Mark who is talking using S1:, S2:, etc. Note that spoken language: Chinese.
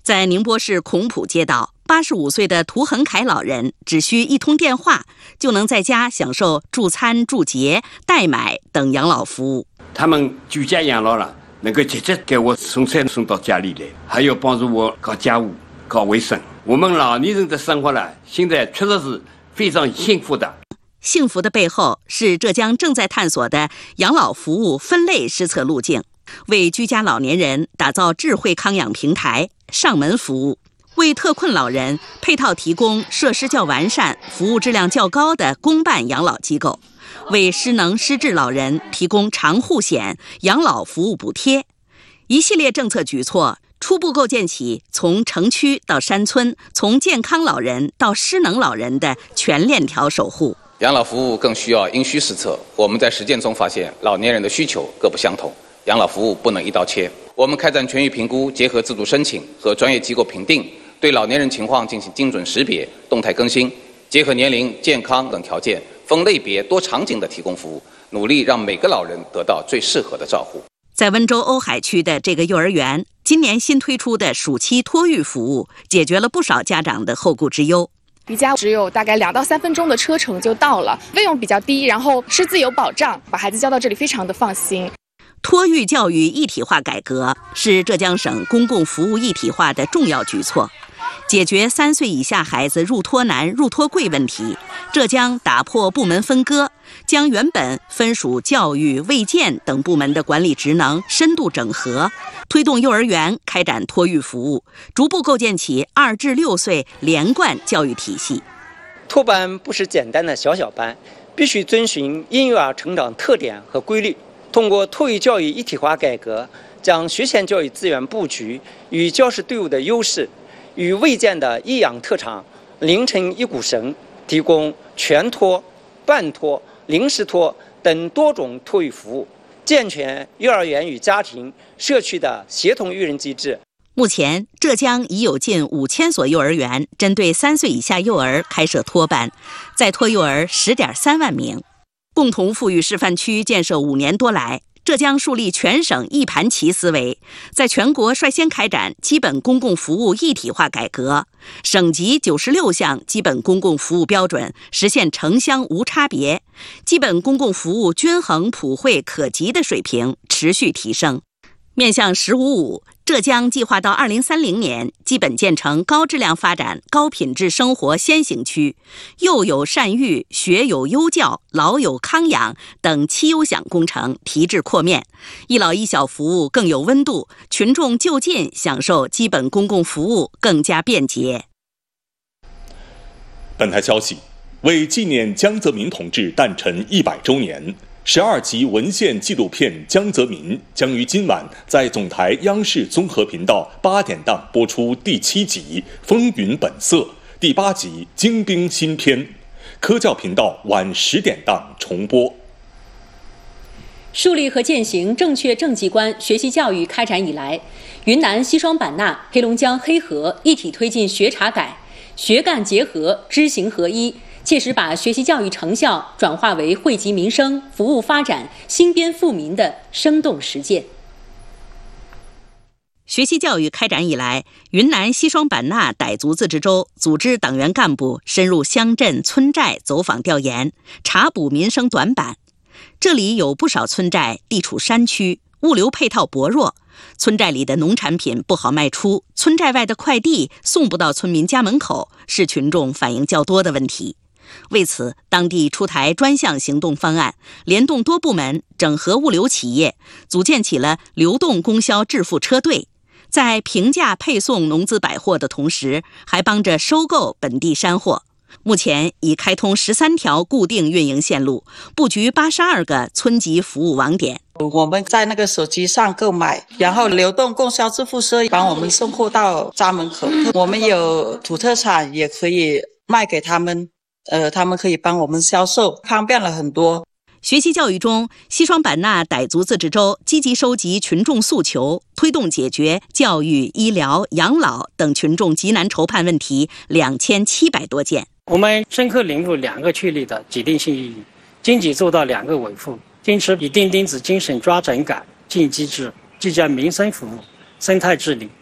S1: 在宁波市孔埔街道，85岁的涂恒凯老人只需一通电话，就能在家享受助餐、助洁、代买等养老服务。
S2: 他们居家养老了，能够直接给我送菜送到家里来，还有帮助我搞家务、搞卫生。我们老年人的生活呢，现在确实是非常幸福的。
S1: 幸福的背后是浙江正在探索的养老服务分类施策路径，为居家老年人打造智慧康养平台，上门服务，为特困老人配套提供设施较完善、服务质量较高的公办养老机构，为失能失智老人提供长护险、养老服务补贴。一系列政策举措初步构建起从城区到山村，从健康老人到失能老人的全链条守护。
S3: 养老服务更需要因需施策。我们在实践中发现，老年人的需求各不相同，养老服务不能一刀切。我们开展全域评估，结合自主申请和专业机构评定，对老年人情况进行精准识别、动态更新，结合年龄、健康等条件，分类别、多场景的提供服务，努力让每个老人得到最适合的照护。
S1: 在温州瓯海区的这个幼儿园，今年新推出的暑期托育服务，解决了不少家长的后顾之忧。
S4: 离家只有大概2到3分钟的车程就到了，费用比较低，然后师资有保障，把孩子交到这里非常的放心。
S1: 托育教育一体化改革是浙江省公共服务一体化的重要举措，解决3岁以下孩子入托难、入托贵问题。浙江打破部门分割，将原本分属教育、卫健等部门的管理职能深度整合，推动幼儿园开展托育服务，逐步构建起2至6岁连贯教育体系。
S5: 托班不是简单的小小班，必须遵循婴幼儿成长特点和规律。通过托育教育一体化改革，将学前教育资源布局与教师队伍的优势与卫健的益养特长拧成一股绳，提供全托、半托、临时托等多种托育服务，健全幼儿园与家庭、社区的协同育人机制。
S1: 目前，浙江已有近5000所幼儿园针对3岁以下幼儿开设托班，在托幼儿10.3万名。共同富裕示范区建设5年多来，浙江树立全省一盘棋思维，在全国率先开展基本公共服务一体化改革，省级96项基本公共服务标准实现城乡无差别，基本公共服务均衡普惠可及的水平持续提升。面向“十五五”，浙江计划到2030年基本建成高质量发展、高品质生活先行区，幼有善育、学有优教、老有康养等7优享工程提质扩面，一老一小服务更有温度，群众就近享受基本公共服务更加便捷。
S6: 本台消息，为纪念江泽民同志诞辰100周年，12集文献纪录片《江泽民》将于今晚在总台央视综合频道8点档播出第7集《风云本色》，第8集《精兵新篇》，科教频道晚10点档重播。
S7: 树立和践行正确政绩观学习教育开展以来，云南西双版纳、黑龙江黑河一体推进学查改、学干结合、知行合一，切实把学习教育成效转化为惠及民生、服务发展、兴边富民的生动实践。
S1: 学习教育开展以来，云南西双版纳傣族自治州组织党员干部深入乡镇村寨走访调研，查补民生短板。这里有不少村寨地处山区，物流配套薄弱，村寨里的农产品不好卖出，村寨外的快递送不到村民家门口，是群众反映较多的问题。为此，当地出台专项行动方案，联动多部门，整合物流企业，组建起了流动供销致富车队，在平价配送农资百货的同时，还帮着收购本地山货。目前已开通13条固定运营线路，布局82个村级服务网点。
S8: 我们在那个手机上购买，然后流动供销致富车帮我们送货到家门口。我们有土特产也可以卖给他们，他们可以帮我们销售，方便了很多。
S1: 学习教育中，西双版纳傣族自治州积极收集群众诉求，推动解决教育、医疗、养老等群众急难愁盼问题2700多件。
S9: 我们深刻领悟2个确立的指定性意义，经济做到2个稳负，坚持以钉钉子精神抓整改、进机制，聚焦民生服务、生态治理，